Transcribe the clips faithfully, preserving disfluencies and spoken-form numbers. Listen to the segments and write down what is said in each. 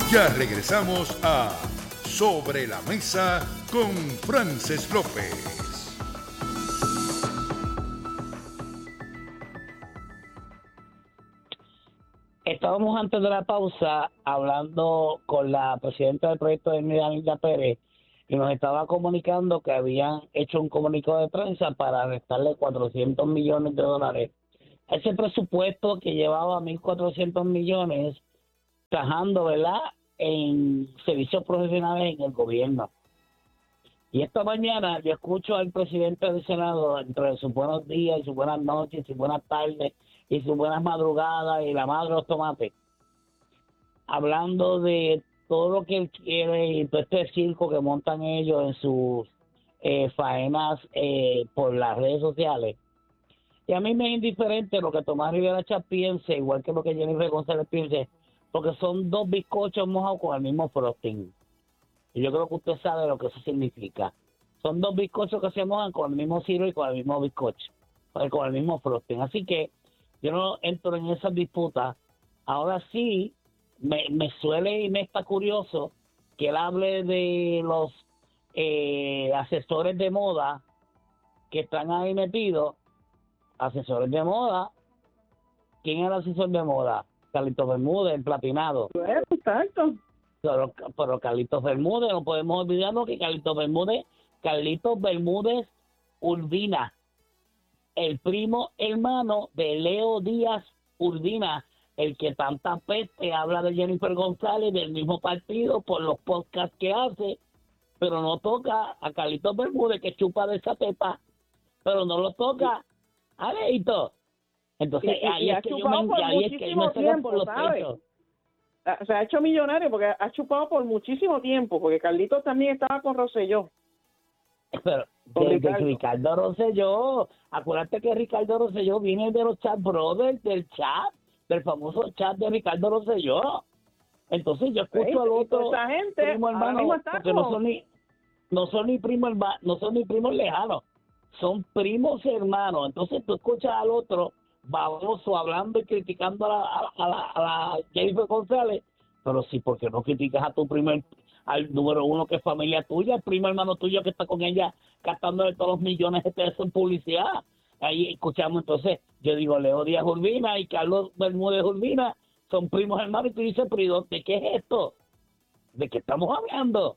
Ya regresamos a Sobre la Mesa con Frances López. Estábamos antes de la pausa hablando con la presidenta del proyecto de Miranda Pérez y nos estaba comunicando que habían hecho un comunicado de prensa para restarle cuatrocientos millones de dólares. Ese presupuesto que llevaba mil cuatrocientos millones trabajando, ¿verdad?, en servicios profesionales en el gobierno. Y esta mañana yo escucho al presidente del Senado, entre sus buenos días y sus buenas noches y sus buenas tardes y sus buenas madrugadas y la madre de los tomates, hablando de todo lo que él quiere y todo este circo que montan ellos en sus eh, faenas eh, por las redes sociales. Y a mí me es indiferente lo que Tomás Rivera Chatz piense, igual que lo que Jennifer González piense, porque son dos bizcochos mojados con el mismo frosting. Y yo creo que usted sabe lo que eso significa. Son dos bizcochos que se mojan con el mismo sirope y con el mismo bizcocho, con el mismo frosting. Así que yo no entro en esas disputas. Ahora sí, me, me suele y me está curioso que él hable de los eh, asesores de moda que están ahí metidos. Asesores de moda. ¿Quién es el asesor de moda? Carlitos Bermúdez, el platinado. Exacto. Pero, pero Carlitos Bermúdez, no podemos olvidarnos que Carlitos Bermúdez, Carlitos Bermúdez Urbina, el primo hermano de Leo Díaz Urbina, el que tanta peste habla de Jennifer González, del mismo partido, por los podcasts que hace, pero no toca a Carlitos Bermúdez, que chupa de esa tepa, pero no lo toca a Leito. Entonces, y, y, ahí, y es que yo me, ahí es que yo me saco por los pechos. Se ha hecho millonario porque ha chupado por muchísimo tiempo, porque Carlitos también estaba con Rosselló. Pero de, Ricardo. de Ricardo Rosselló, acuérdate que Ricardo Rosselló viene de los Chat Brothers, del chat, del famoso chat de Ricardo Rosselló. Entonces yo escucho ¿Sí? al otro esa gente, primo hermano, porque no son ni no son ni primos no son ni primos lejanos, son primos hermanos. Entonces tú escuchas al otro baboso hablando y criticando a la, a la, a la Jennifer González, pero sí, porque no criticas a tu primer, al número uno que es familia tuya, el primo hermano tuyo que está con ella gastándole todos los millones de pesos en publicidad. Ahí escuchamos entonces, yo digo, Leo Díaz Urbina y Carlos Bermúdez Urbina son primos hermanos y tú dices, pero ¿de qué es esto? ¿De qué estamos hablando?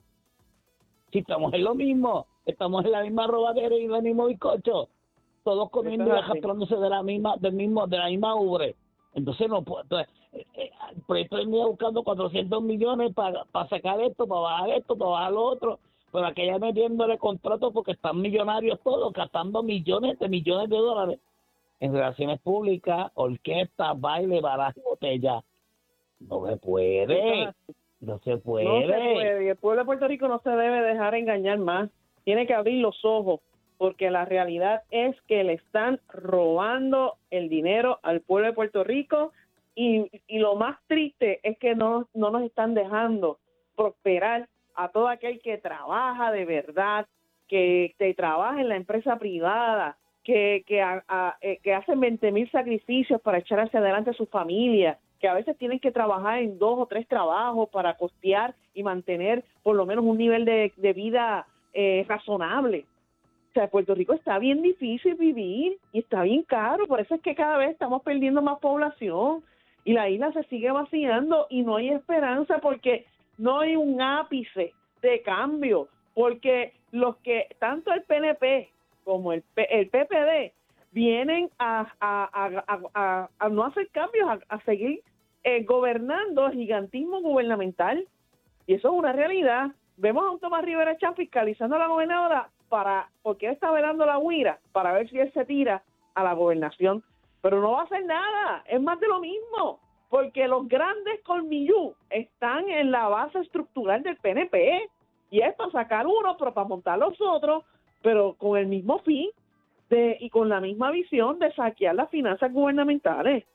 Si estamos en lo mismo, estamos en la misma robadera y en el mismo bizcocho, todos comiendo y arrastrándose de la misma, del mismo, de la misma ubre. Entonces no puedo, entonces, eh, eh, el proyecto venía buscando cuatrocientos millones para pa sacar esto, para bajar esto, para bajar lo otro, pero aquella metiéndole contratos porque están millonarios todos, gastando millones de millones de dólares en relaciones públicas, orquestas, baile, barajas y botella. No se puede, no se puede. No se puede, y el pueblo de Puerto Rico no se debe dejar engañar más, tiene que abrir los ojos, porque la realidad es que le están robando el dinero al pueblo de Puerto Rico y, y lo más triste es que no, no nos están dejando prosperar a todo aquel que trabaja de verdad, que, que trabaja en la empresa privada, que, que, a, a, que hacen veinte mil sacrificios para echar hacia adelante a su familia, que a veces tienen que trabajar en dos o tres trabajos para costear y mantener por lo menos un nivel de, de vida eh, razonable. O sea, Puerto Rico está bien difícil vivir y está bien caro, por eso es que cada vez estamos perdiendo más población y la isla se sigue vaciando y no hay esperanza porque no hay un ápice de cambio, porque los que, tanto el P N P como el, P, el P P D, vienen a, a, a, a, a no hacer cambios, a, a seguir eh, gobernando gigantismo gubernamental, y eso es una realidad. Vemos a un Tomás Rivera Chatz fiscalizando a la gobernadora para, porque él está velando la huira para ver si él se tira a la gobernación, pero no va a hacer nada, es más de lo mismo, porque los grandes colmillú están en la base estructural del P N P, y es para sacar uno, pero para montar los otros, pero con el mismo fin de y con la misma visión de saquear las finanzas gubernamentales.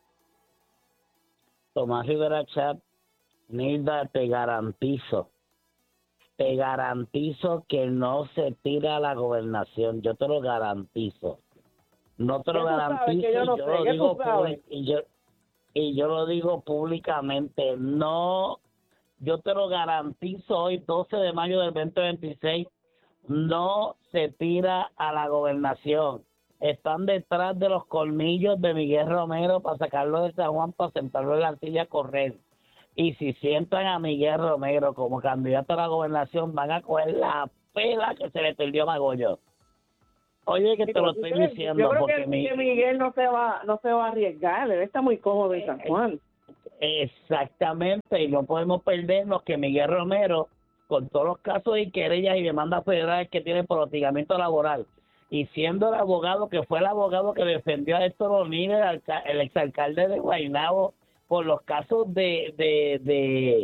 Tomás Rivera Chatz, Nilda, te garantizo, te garantizo que no se tira a la gobernación, yo te lo garantizo. No te lo garantizo, yo, no yo lo digo públic, y yo y yo lo digo públicamente, no yo te lo garantizo hoy, doce de mayo del veinte veintiséis, no se tira a la gobernación. Están detrás de los colmillos de Miguel Romero para sacarlo de San Juan, para sentarlo en la silla a correr. Y si sientan a Miguel Romero como candidato a la gobernación, van a coger la pela que se le perdió a Magollo. Oye, que Sí, te lo ¿tú estoy crees? diciendo Yo creo porque que, mi... que Miguel no se va no se va a arriesgar, él está muy cómodo en San Juan. Exactamente, y no podemos perdernos que Miguel Romero, con todos los casos y querellas y demandas federales que tiene por hostigamiento laboral, y siendo el abogado que fue el abogado que defendió a Héctor O'Neill, el, alca el exalcalde de Guaynabo, por los casos de de de,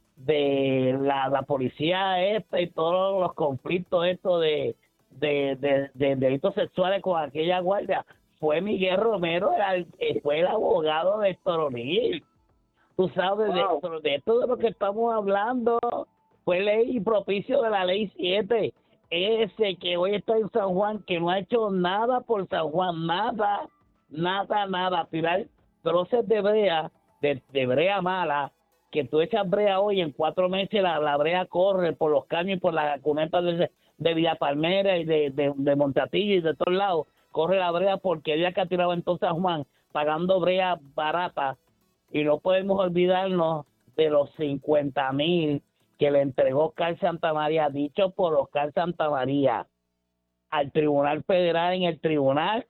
de la, la policía esta y todos los conflictos estos de de, de, de delitos sexuales con aquella guardia, fue Miguel Romero, el, fue el abogado de Héctor O'Neill. Tú sabes, wow. de, de esto de lo que estamos hablando, fue ley y propicio de la ley siete. Ese que hoy está en San Juan, que no ha hecho nada por San Juan, nada, nada, nada. Tirar troces de brea, de, de brea mala, que tú echas brea hoy, en cuatro meses la, la brea corre por los caños y por las cunetas de, de Villa Palmera y de, de, de Montatillo y de todos lados. Corre la brea porque ella que ha tirado en todo San Juan, pagando brea barata. Y no podemos olvidarnos de los cincuenta mil que le entregó Oscar Santamaría, dicho por Oscar Santamaría, al Tribunal Federal, en el tribunal,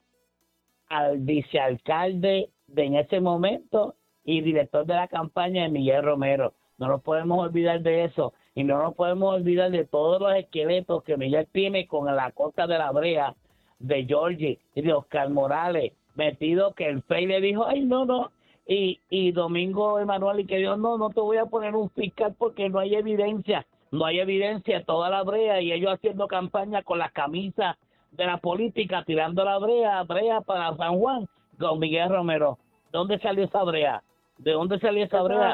al vicealcalde de en ese momento y director de la campaña de Miguel Romero. No nos podemos olvidar de eso. Y no nos podemos olvidar de todos los esqueletos que Miguel tiene con la costa de la brea, de Georgie y de Oscar Morales, metido que el F E I le dijo, ay, no, no. Y, y Domingo Emanuel y que dijo, no, no te voy a poner un fiscal porque no hay evidencia, no hay evidencia, toda la brea, y ellos haciendo campaña con las camisas de la política, tirando la brea, brea para San Juan, con Miguel Romero. ¿Dónde salió esa brea? ¿De dónde salió esa brea?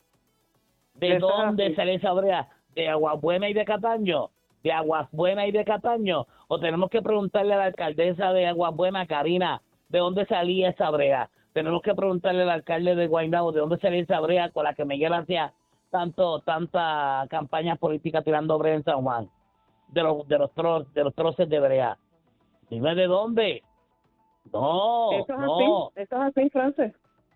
¿De dónde salió esa brea? ¿De Aguas Buenas y de Cataño? ¿De Aguas Buenas y de Cataño? ¿O tenemos que preguntarle a la alcaldesa de Aguas Buenas, Karina, de dónde salía esa brea? Tenemos que preguntarle al alcalde de Guaynabo de dónde salía esa brea con la que Miguel hacía tanto tanta campaña política tirando brea en San Juan, de los de los tro, de los troces de brea. Dime de dónde. No, eso es no. así, eso es así, Frances.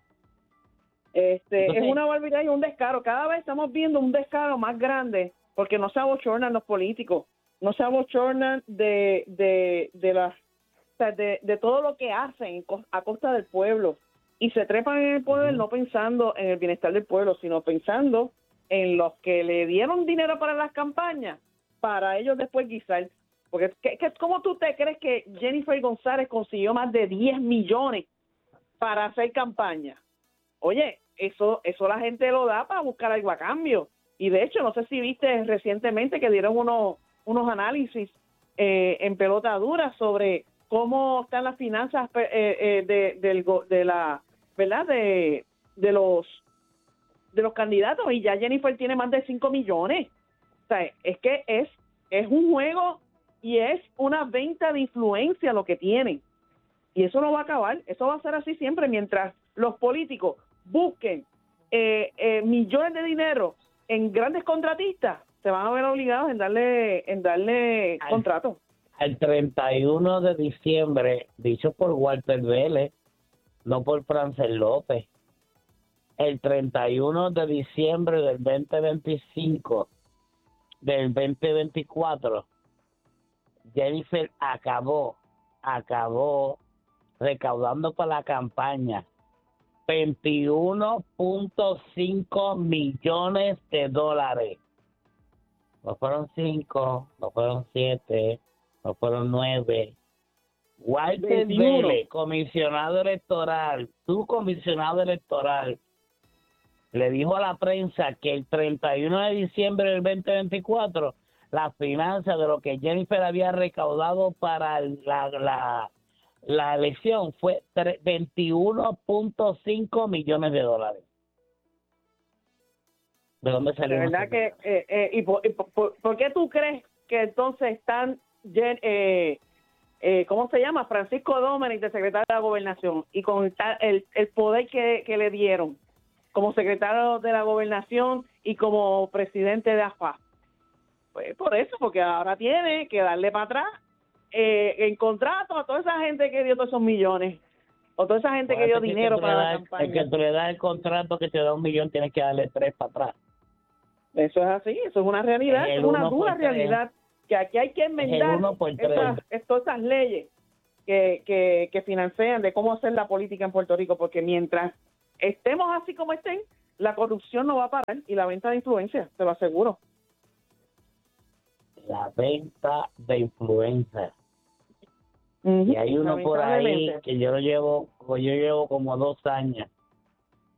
Este, Entonces, es una barbaridad y un descaro. Cada vez estamos viendo un descaro más grande porque no se abochornan los políticos, no se abochornan de de de las De, de todo lo que hacen a costa del pueblo y se trepan en el poder uh-huh. no pensando en el bienestar del pueblo, sino pensando en los que le dieron dinero para las campañas, para ellos después guisar. Porque ¿qué, qué, ¿cómo tú te crees que Jennifer González consiguió más de diez millones para hacer campaña? Oye, eso eso la gente lo da para buscar algo a cambio. Y de hecho, no sé si viste recientemente que dieron unos, unos análisis eh, en pelota dura sobre cómo están las finanzas eh, eh, de, de, de la verdad de, de los de los candidatos, y ya Jennifer tiene más de cinco millones. O sea, es que es es un juego y es una venta de influencia lo que tienen, y eso no va a acabar. Eso va a ser así siempre mientras los políticos busquen eh, eh, millones de dinero en grandes contratistas. Se van a ver obligados en darle en darle Ay. contratos. El treinta y uno de diciembre, dicho por Walter Vélez, no por Frances López, el treinta y uno de diciembre del veinte veinticinco, del veinte veinticuatro, Jennifer acabó, acabó recaudando para la campaña veintiuno punto cinco millones de dólares. No fueron cinco, no fueron siete, no fueron nueve. Walter Vélez, comisionado electoral, su comisionado electoral, le dijo a la prensa que el treinta y uno de diciembre del veinte veinticuatro, la finanza de lo que Jennifer había recaudado para la, la, la elección fue veintiuno punto cinco millones de dólares. ¿De dónde salió? De verdad que, eh, eh, y, por, y por, ¿por qué tú crees que entonces están, eh, eh, ¿cómo se llama? Francisco Dominic, de secretario de la Gobernación, y con el, el, el poder que, que le dieron? como secretario de la gobernación y como presidente de A F A. Pues por eso, porque ahora tiene que darle para atrás eh, en contrato a toda esa gente que dio todos esos millones, o toda esa gente que dio dinero para la campaña. El que tú le das el contrato que te da un millón, tienes que darle tres para atrás. Eso es así, eso es una realidad, es una dura realidad, que aquí hay que enmendar esas, todas esas leyes que, que, que financian de cómo hacer la política en Puerto Rico, porque mientras estemos así como estén, la corrupción no va a parar y la venta de influencia, te lo aseguro. La venta de influencia. Uh-huh. Y hay uno por ahí que yo lo llevo, yo llevo como dos años